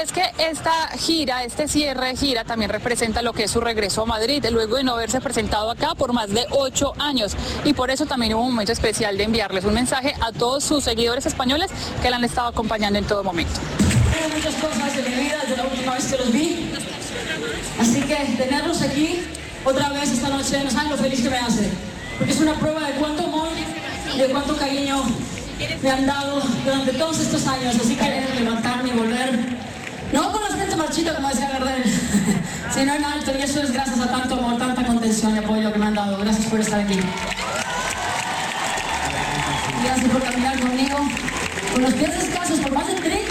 es que esta gira, este cierre de gira también representa lo que es su regreso a Madrid, luego de no haberse presentado acá por más de 8 años. Y por eso también hubo un momento especial de enviarles un mensaje a todos sus seguidores españoles que la han estado acompañando en todo momento. Tengo muchas cosas de mi vida desde la última vez que los vi, así que tenerlos aquí otra vez esta noche no saben lo feliz que me hace, porque es una prueba de cuánto amor y de cuánto cariño me han dado durante todos estos años, así que levantarme y volver, no con acento marchito como decía Gardel, sino en alto, y eso es gracias a tanto amor, tanta contención y apoyo que me han dado. Gracias por estar aquí. Gracias por caminar conmigo, con los pies descalzos por más de 30